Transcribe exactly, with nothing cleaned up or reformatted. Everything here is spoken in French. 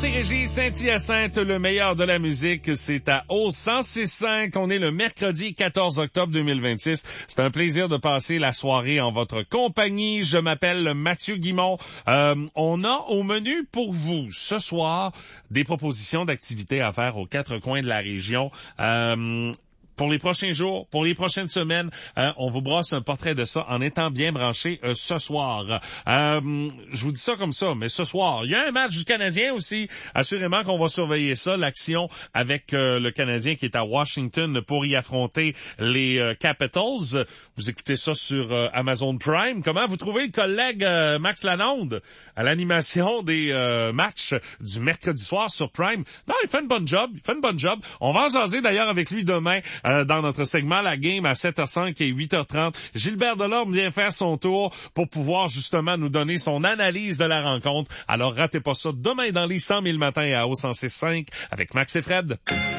Montérégie, Saint-Hyacinthe, le meilleur de la musique, c'est à O cent six cinq. On est le mercredi quatorze octobre deux mille vingt-six. C'est un plaisir de passer la soirée en votre compagnie. Je m'appelle Mathieu Guimont. Euh, on a au menu pour vous ce soir des propositions d'activités à faire aux quatre coins de la région. Euh, Pour les prochains jours, pour les prochaines semaines, euh, on vous brosse un portrait de ça en étant bien branché euh, ce soir. Euh, je vous dis ça comme ça, mais ce soir, il y a un match du Canadien aussi. Assurément qu'on va surveiller ça, l'action avec euh, le Canadien qui est à Washington pour y affronter les euh, Capitals. Vous écoutez ça sur euh, Amazon Prime. Comment vous trouvez le collègue euh, Max Lalonde à l'animation des euh, matchs du mercredi soir sur Prime? Non, il fait une bonne job, il fait une bonne job. On va en jaser d'ailleurs avec lui demain. Euh, dans notre segment La Game à sept heures cinq et huit heures trente. Gilbert Delorme vient faire son tour pour pouvoir justement nous donner son analyse de la rencontre. Alors ratez pas ça demain dans les cent mille matins à O cent six cinq avec Max et Fred.